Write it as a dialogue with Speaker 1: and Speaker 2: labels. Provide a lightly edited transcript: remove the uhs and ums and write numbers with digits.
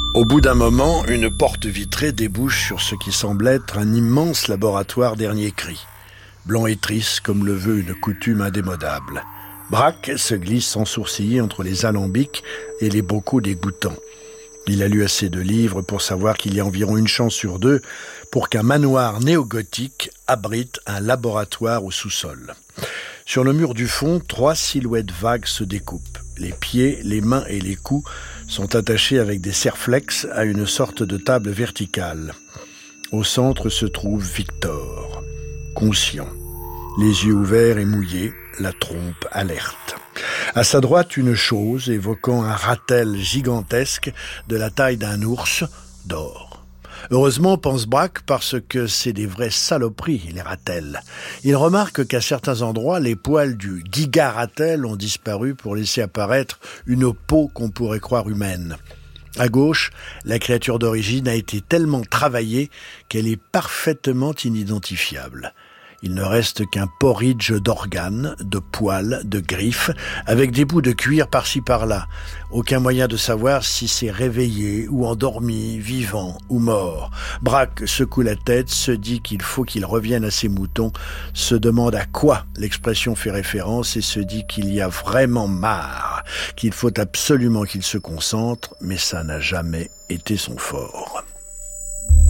Speaker 1: Au bout d'un moment, une porte vitrée débouche sur ce qui semble être un immense laboratoire dernier cri, blanc et triste comme le veut une coutume indémodable. Braque se glisse sans sourciller entre les alambics et les bocaux dégoûtants. Il a lu assez de livres pour savoir qu'il y a environ une chance sur deux pour qu'un manoir néo-gothique abrite un laboratoire au sous-sol. Sur le mur du fond, 3 silhouettes vagues se découpent. Les pieds, les mains et les coups sont attachés avec des serflex à une sorte de table verticale. Au centre se trouve Victor, conscient, les yeux ouverts et mouillés, la trompe alerte. À sa droite, une chose évoquant un ratel gigantesque de la taille d'un ours dort. Heureusement, pense Braque, parce que c'est des vraies saloperies, les ratels. Il remarque qu'à certains endroits, les poils du giga-ratel ont disparu pour laisser apparaître une peau qu'on pourrait croire humaine. À gauche, la créature d'origine a été tellement travaillée qu'elle est parfaitement inidentifiable. Il ne reste qu'un porridge d'organes, de poils, de griffes, avec des bouts de cuir par-ci par-là. Aucun moyen de savoir si c'est réveillé ou endormi, vivant ou mort. Braque secoue la tête, se dit qu'il faut qu'il revienne à ses moutons, se demande à quoi l'expression fait référence et se dit qu'il y a vraiment marre, qu'il faut absolument qu'il se concentre, mais ça n'a jamais été son fort.